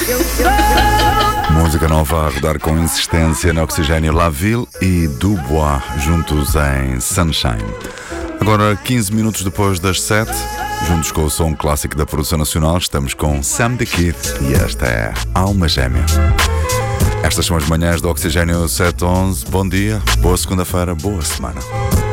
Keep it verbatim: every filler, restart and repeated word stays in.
Música nova a rodar com insistência no Oxigênio, La Ville e Dubois, juntos em Sunshine. Agora, quinze minutos depois das sete, juntos com o som clássico da produção nacional, estamos com Sam the Kid e esta é Alma Gêmea. Estas são as manhãs do Oxigênio sete onze. Bom dia, boa segunda-feira, boa semana.